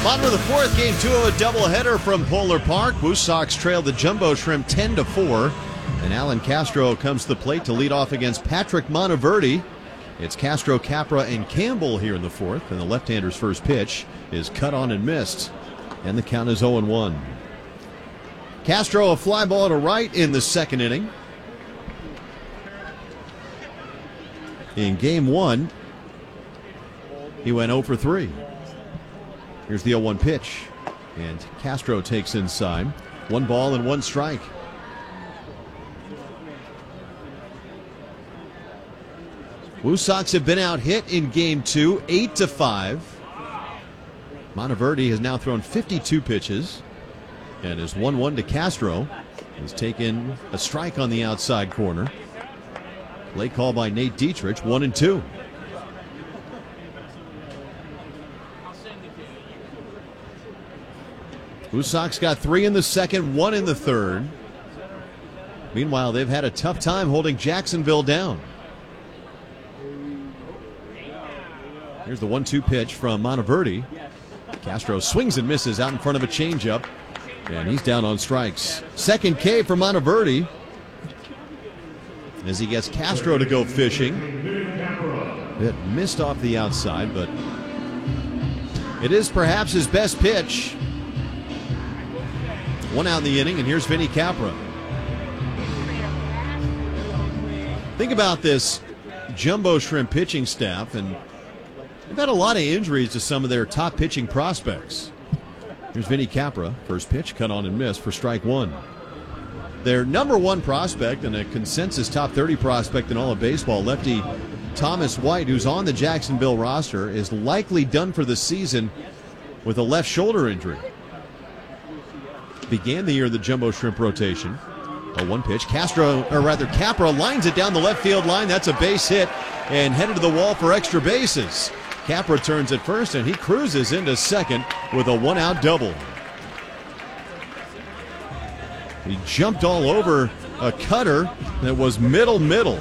Bottom of the fourth, game 2 of a doubleheader from Polar Park. Woo Sox trailed the Jumbo Shrimp 10-4. And Alan Castro comes to the plate to lead off against Patrick Monteverde. It's Castro, Capra, and Campbell here in the fourth. And the left-hander's first pitch is cut on and missed. And the count is 0-1. Castro a fly ball to right in the second inning. In game 1, he went 0 for 3. Here's the 0-1 pitch. And Castro takes inside. 1 ball and 1 strike. Woo Sox have been out hit in game 2, 8-5. Monteverde has now thrown 52 pitches and is 1-1 to Castro. He's taken a strike on the outside corner. Play call by Nate Dietrich, 1-2. Woo Sox got 3 in the second, 1 in the third. Meanwhile, they've had a tough time holding Jacksonville down. Here's the 1-2 pitch from Monteverde. Castro swings and misses out in front of a changeup, and he's down on strikes. Second K for Monteverde as he gets Castro to go fishing. It missed off the outside, but it is perhaps his best pitch. 1 out in the inning, and here's Vinny Capra. Think about this Jumbo Shrimp pitching staff, and they've had a lot of injuries to some of their top pitching prospects. Here's Vinny Capra. First pitch, cut on and missed for strike 1. Their number 1 prospect and a consensus top 30 prospect in all of baseball, lefty Thomas White, who's on the Jacksonville roster, is likely done for the season with a left shoulder injury. Began the year in the Jumbo Shrimp rotation. A 1 pitch. Capra lines it down the left field line. That's a base hit and headed to the wall for extra bases. Capra turns at first and he cruises into second with a 1-out double. He jumped all over a cutter that was middle.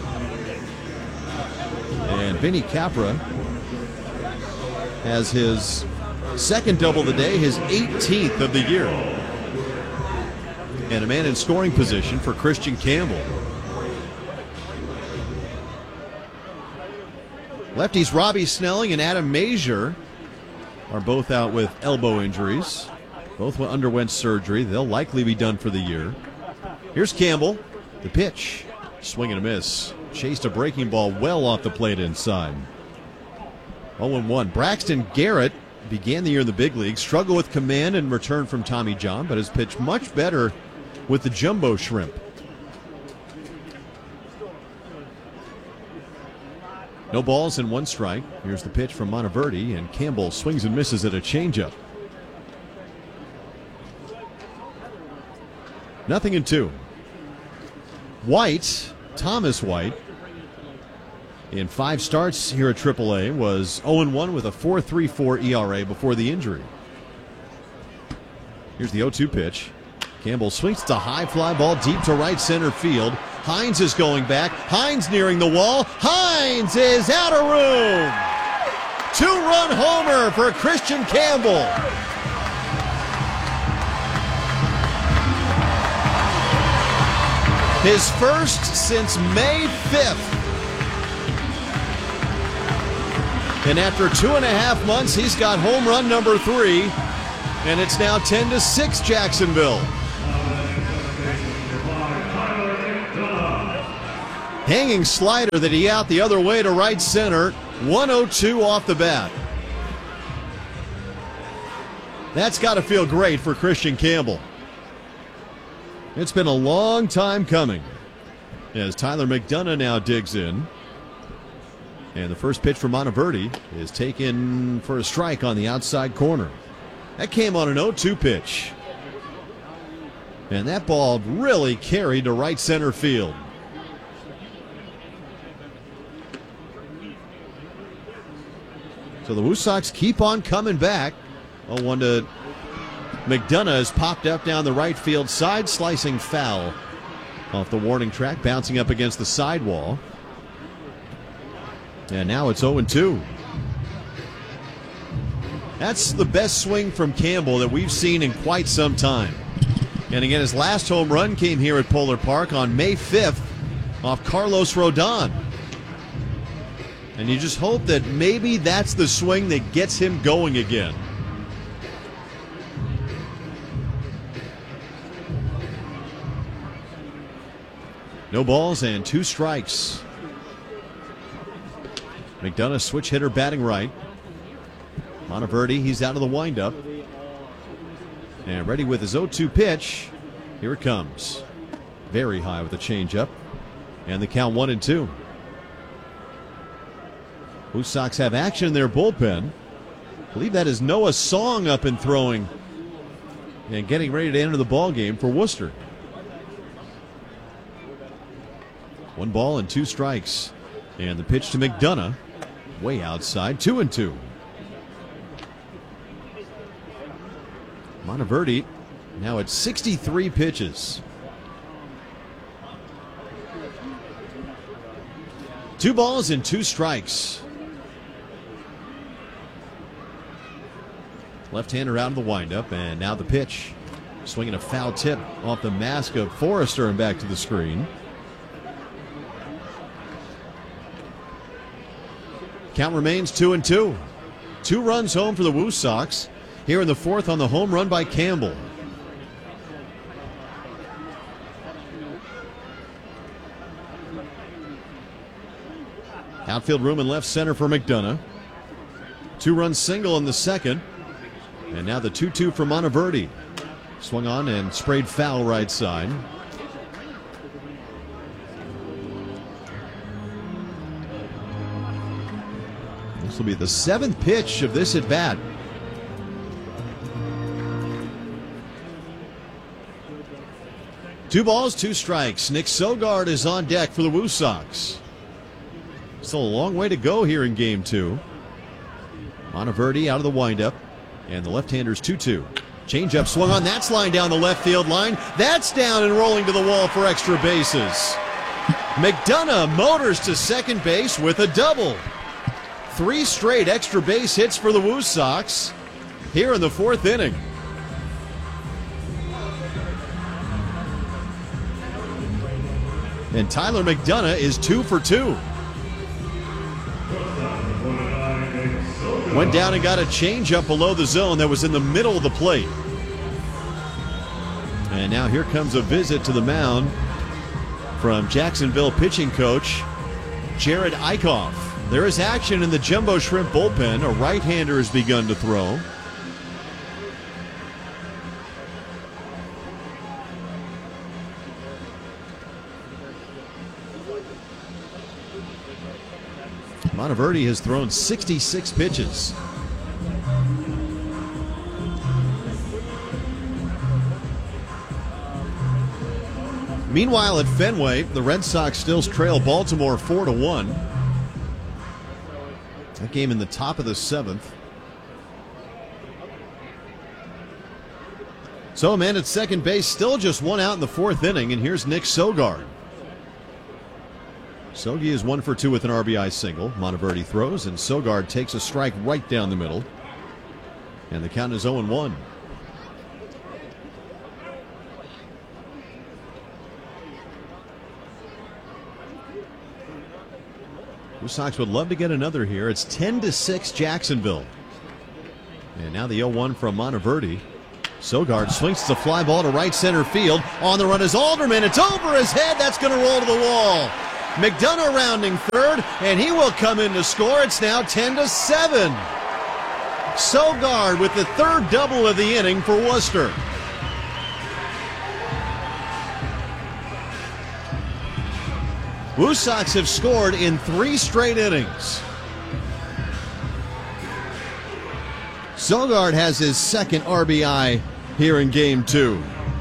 And Vinny Capra has his second double of the day, his 18th of the year. And a man in scoring position for Christian Campbell. Lefties Robbie Snelling and Adam Mazier are both out with elbow injuries. Both underwent surgery. They'll likely be done for the year. Here's Campbell. The pitch. Swing and a miss. Chased a breaking ball well off the plate inside. 0-1. Braxton Garrett began the year in the big league. Struggled with command and return from Tommy John, but has pitched much better with the Jumbo Shrimp. No balls and 1 strike. Here's the pitch from Monteverde, and Campbell swings and misses at a changeup. 0-2. White, Thomas White, in 5 starts here at AAA, was 0-1 with a 4.34 ERA before the injury. Here's the 0-2 pitch. Campbell swings to high fly ball deep to right center field. Hines is going back. Hines nearing the wall. Hines is out of room. 2-run homer for Christian Campbell. His first since May 5th. And after 2.5 months, he's got home run number 3. And it's now 10-6 Jacksonville. Hanging slider that he out the other way to right center. 102 off the bat. That's got to feel great for Christian Campbell. It's been a long time coming as Tyler McDonough now digs in. And the first pitch for Monteverde is taken for a strike on the outside corner. That came on an 0-2 pitch. And that ball really carried to right center field. So the Woo Sox keep on coming back. 0-1 to McDonough has popped up down the right field side, slicing foul off the warning track, bouncing up against the sidewall. And now it's 0-2. That's the best swing from Campbell that we've seen in quite some time. And again, his last home run came here at Polar Park on May 5th off Carlos Rodon. And you just hope that maybe that's the swing that gets him going again. No balls and 2 strikes. McDonough, switch hitter, batting right. Monteverdi, he's out of the windup. And ready with his 0-2 pitch. Here it comes. Very high with a changeup. And the count 1-2. Blue Sox have action in their bullpen. I believe that is Noah Song up and throwing and getting ready to enter the ball game for Worcester. 1 ball and 2 strikes. And the pitch to McDonough. Way outside, 2-2. Monteverdi now at 63 pitches. 2 balls and 2 strikes. Left-hander out of the windup, and now the pitch. Swinging a foul tip off the mask of Forrester and back to the screen. Count remains 2-2. 2 runs home for the Woo Sox. Here in the 4th on the home run by Campbell. Outfield room in left center for McDonough. 2-run single in the 2nd. And now the 2-2 for Monteverdi. Swung on and sprayed foul right side. This will be the 7th pitch of this at bat. Two balls, 2 strikes. Nick Sogard is on deck for the Woo Sox. Still a long way to go here in game 2. Monteverdi out of the windup. And the left-hander's 2-2. Changeup swung on. That's line down the left field line. That's down and rolling to the wall for extra bases. McDonough motors to second base with a double. 3 straight extra base hits for the Woo Sox here in the 4th inning. And Tyler McDonough is 2 for 2. Went down and got a changeup below the zone that was in the middle of the plate. And now here comes a visit to the mound from Jacksonville pitching coach Jared Eichhoff. There is action in the Jumbo Shrimp bullpen. A right-hander has begun to throw. Monteverdi has thrown 66 pitches. Meanwhile at Fenway, the Red Sox still trail Baltimore 4-1. That game in the top of the 7th. So a man at second base, still just 1 out in the 4th inning, and here's Nick Sogard. Sogi is 1 for 2 with an RBI single. Monteverdi throws, and Sogard takes a strike right down the middle. And the count is 0-1. Blue Sox would love to get another here. It's 10-6 Jacksonville. And now the 0-1 from Monteverdi. Sogard swings the fly ball to right center field. On the run is Alderman. It's over his head. That's going to roll to the wall. McDonough rounding third, and he will come in to score. It's now 10-7. Sogard with the 3rd double of the inning for Worcester. Woo Sox have scored in 3 straight innings. Sogard has his 2nd RBI here in game 2.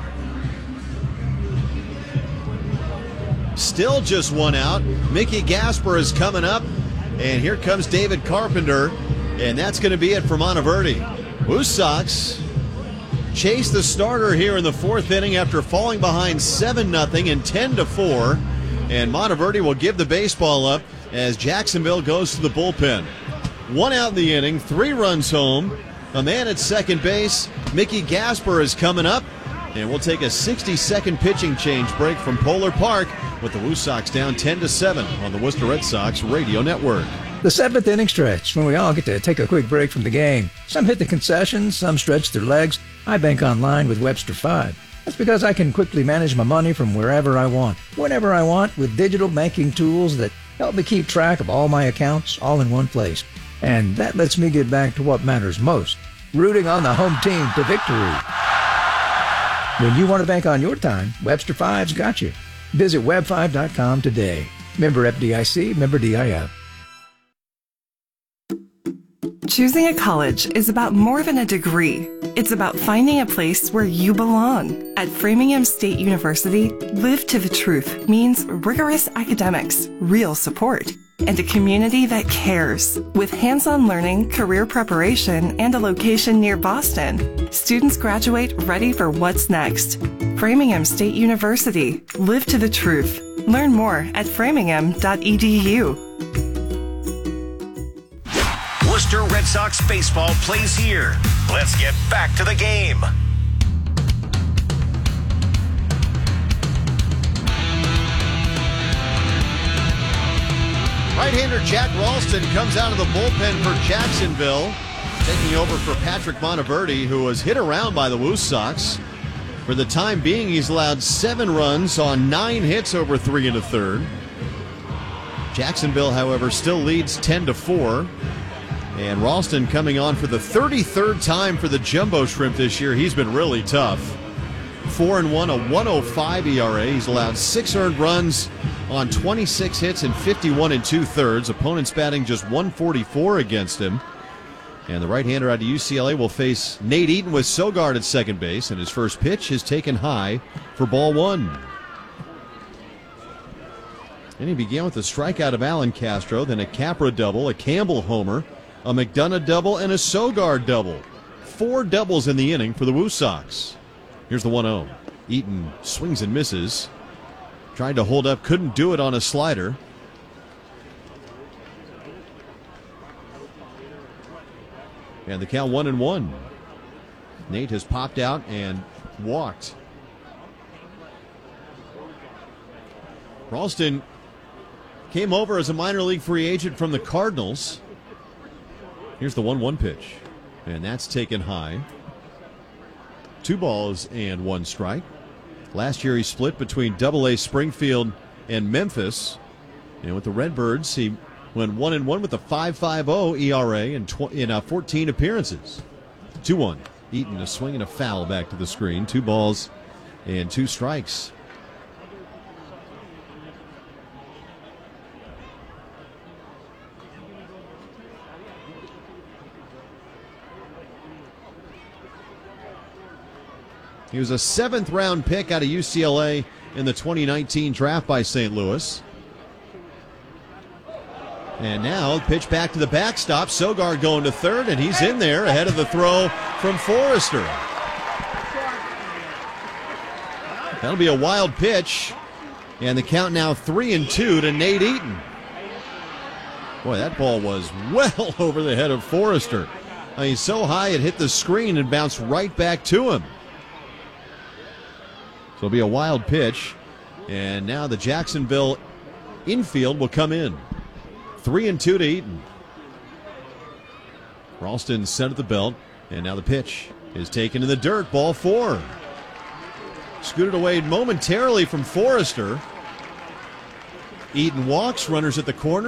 Still just 1 out. Mickey Gasper is coming up, and here comes David Carpenter, and that's going to be it for Monteverdi. Woo Sox chase the starter here in the 4th inning after falling behind 7-0 and 10-4, and Monteverdi will give the baseball up as Jacksonville goes to the bullpen. 1 out in the inning, 3 runs home, A man at second base, Mickey Gasper, is coming up. And we'll take a 60-second pitching change break from Polar Park with the Woo Sox down 10-7 on the Worcester Red Sox Radio Network. The seventh inning stretch, when we all get to take a quick break from the game. Some hit the concessions, some stretch their legs. I bank online with Webster 5. That's because I can quickly manage my money from wherever I want, whenever I want, with digital banking tools that help me keep track of all my accounts all in one place. And that lets me get back to what matters most, rooting on the home team to victory. When you want to bank on your time, Webster 5's got you. Visit web5.com today. Member FDIC, member DIF. Choosing a college is about more than a degree. It's about finding a place where you belong. At Framingham State University, Live to the Truth means rigorous academics, real support, and a community that cares. With hands-on learning, career preparation, and a location near Boston, students graduate ready for what's next. Framingham State University. Live to the Truth. Learn more at framingham.edu. Worcester Red Sox baseball plays here. Let's get back to the game. Right-hander Jack Ralston comes out of the bullpen for Jacksonville, taking over for Patrick Monteverdi, who was hit around by the Woo Sox. For the time being, he's allowed 7 runs on 9 hits over 3 1/3. Jacksonville, however, still leads 10-4. And Ralston coming on for the 33rd time for the Jumbo Shrimp this year. He's been really tough. 4-1, a 1.05 ERA. He's allowed 6 earned runs on 26 hits and 51 2/3. Opponents batting just 144 against him. And the right-hander out of UCLA will face Nate Eaton with Sogard at second base. And his first pitch is taken high for ball 1. And he began with a strikeout of Alan Castro, then a Capra double, a Campbell homer, a McDonough double, and a Sogard double. 4 doubles in the inning for the Woo Sox. Here's the 1-0. Eaton swings and misses. Tried to hold up, couldn't do it on a slider. And the count 1-1. Nate has popped out and walked. Ralston came over as a minor league free agent from the Cardinals. Here's the 1-1 pitch. And that's taken high. 2 balls and 1 strike. Last year he split between Double-A Springfield and Memphis. And with the Redbirds, he went 1-1 with a 5.50 ERA in 14 appearances. 2-1. Eaton a swing and a foul back to the screen. 2 balls and 2 strikes. He was a 7th-round pick out of UCLA in the 2019 draft by St. Louis. And now, pitch back to the backstop. Sogard going to third, and he's in there ahead of the throw from Forrester. That'll be a wild pitch. And the count now 3-2 to Nate Eaton. Boy, that ball was well over the head of Forrester. I mean, so high it hit the screen and bounced right back to him. So it'll be a wild pitch. And now the Jacksonville infield will come in. 3-2 to Eaton. Ralston set at the belt. And now the pitch is taken in the dirt. Ball 4. Scooted away momentarily from Forrester. Eaton walks. Runners at the corner.